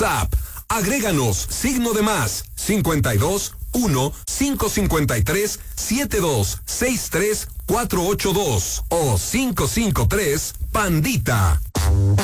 WhatsApp. Agréganos +52 1 553 7263 482 o 553 Pandita.